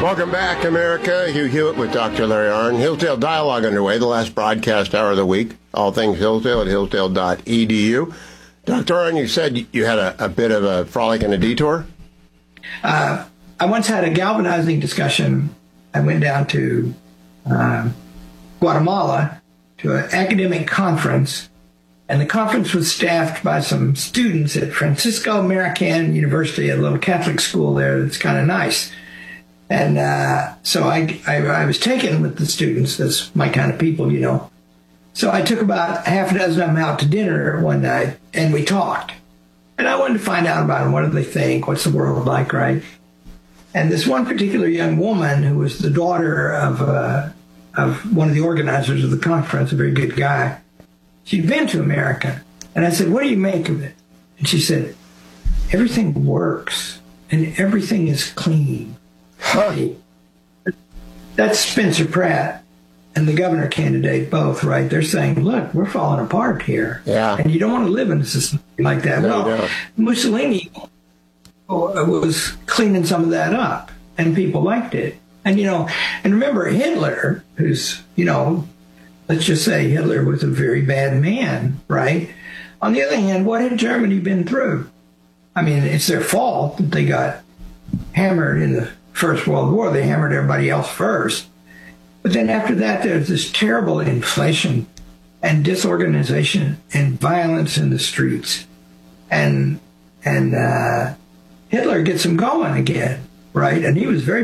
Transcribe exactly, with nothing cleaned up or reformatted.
Welcome back, America. Hugh Hewitt with Doctor Larry Arnn. Hillsdale Dialogue underway, the last broadcast hour of the week. All things Hillsdale at hillsdale dot e d u. Doctor Arnn, you said you had a, a bit of a frolic and a detour? Uh, I once had a galvanizing discussion. I went down to uh, Guatemala to an academic conference, and the conference was staffed by some students at Francisco Marican University, a little Catholic school there that's kind of nice. And uh, so I, I, I was taken with the students. That's my kind of people, you know. So I took about half a dozen of them out to dinner one night, and we talked. And I wanted to find out about them. What do they think? What's the world like, right? And this one particular young woman, who was the daughter of uh, of one of the organizers of the conference, a very good guy, she'd been to America. And I said, what do you make of it? And she said, everything works, and everything is clean. Huh. That's Spencer Pratt and the governor candidate both, right? They're saying, look, we're falling apart here. Yeah. And you don't want to live in a system like that. No, well, no. Mussolini was cleaning some of that up, and people liked it. And, you know, and remember Hitler, who's, you know, let's just say Hitler was a very bad man, right? On the other hand, what had Germany been through? I mean, it's their fault that they got hammered in the First World War. They hammered everybody else first. But then after that, there's this terrible inflation and disorganization and violence in the streets. And and uh, Hitler gets them going again, right? And he was very